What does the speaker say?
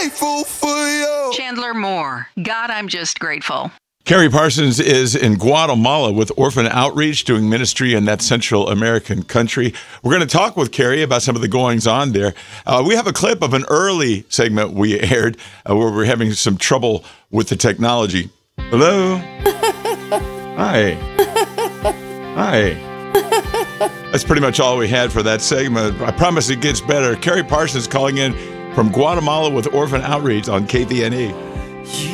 grateful for you. Chandler Moore. God, I'm just grateful. Carrie Parsons is in Guatemala with Orphan Outreach doing ministry in that Central American country. We're going to talk with Carrie about some of the goings on there. We have a clip of an early segment we aired where we're having some trouble with the technology. Hello? Hi. Hi. That's pretty much all we had for that segment. I promise it gets better. Carrie Parsons calling in from Guatemala with Orphan Outreach on KVNE.